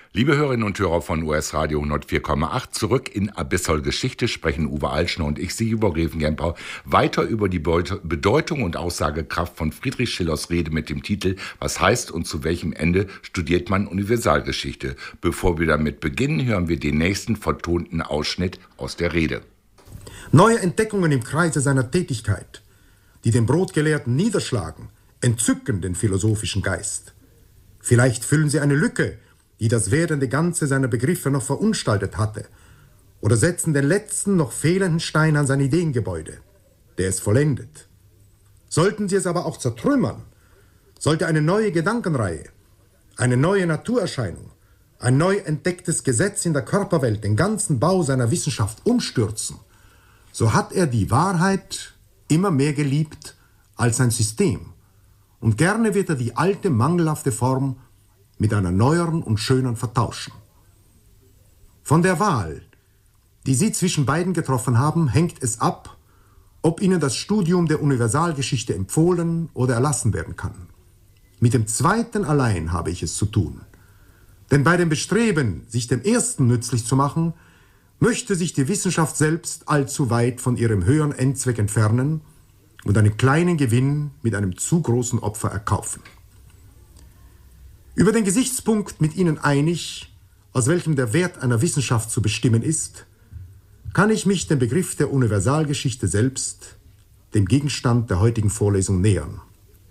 Liebe Hörerinnen und Hörer von US Radio 104,8, zurück in Abyssal Geschichte sprechen Uwe Altschner und ich, Sigibor Grevengemper, weiter über die Bedeutung und Aussagekraft von Friedrich Schillers Rede mit dem Titel „Was heißt und zu welchem Ende studiert man Universalgeschichte?". Bevor wir damit beginnen, hören wir den nächsten vertonten Ausschnitt aus der Rede. Neue Entdeckungen im Kreise seiner Tätigkeit, die den Brotgelehrten niederschlagen, entzücken den philosophischen Geist. Vielleicht füllen sie eine Lücke, die das werdende Ganze seiner Begriffe noch verunstaltet hatte, oder setzen den letzten noch fehlenden Stein an sein Ideengebäude, der es vollendet. Sollten sie es aber auch zertrümmern, sollte eine neue Gedankenreihe, eine neue Naturerscheinung, ein neu entdecktes Gesetz in der Körperwelt den ganzen Bau seiner Wissenschaft umstürzen, so hat er die Wahrheit immer mehr geliebt als sein System, und gerne wird er die alte, mangelhafte Form mit einer neueren und schöneren vertauschen. Von der Wahl, die Sie zwischen beiden getroffen haben, hängt es ab, ob Ihnen das Studium der Universalgeschichte empfohlen oder erlassen werden kann. Mit dem zweiten allein habe ich es zu tun. Denn bei dem Bestreben, sich dem ersten nützlich zu machen, möchte sich die Wissenschaft selbst allzu weit von ihrem höheren Endzweck entfernen und einen kleinen Gewinn mit einem zu großen Opfer erkaufen. Über den Gesichtspunkt mit Ihnen einig, aus welchem der Wert einer Wissenschaft zu bestimmen ist, kann ich mich dem Begriff der Universalgeschichte selbst, dem Gegenstand der heutigen Vorlesung, nähern.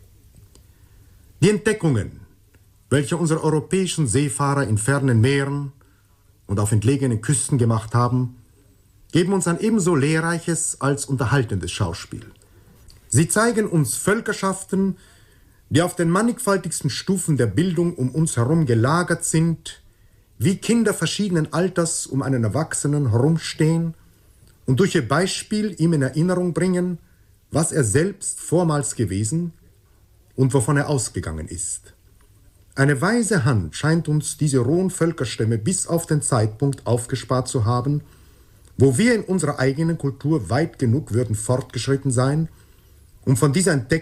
Die Entdeckungen, welche unsere europäischen Seefahrer in fernen Meeren und auf entlegenen Küsten gemacht haben, geben uns ein ebenso lehrreiches als unterhaltendes Schauspiel. Sie zeigen uns Völkerschaften, die auf den mannigfaltigsten Stufen der Bildung um uns herum gelagert sind, wie Kinder verschiedenen Alters um einen Erwachsenen herumstehen und durch ihr Beispiel ihm in Erinnerung bringen, was er selbst vormals gewesen und wovon er ausgegangen ist. Eine weise Hand scheint uns diese rohen Völkerstämme bis auf den Zeitpunkt aufgespart zu haben, wo wir in unserer eigenen Kultur weit genug würden fortgeschritten sein, um von dieser Entdeckung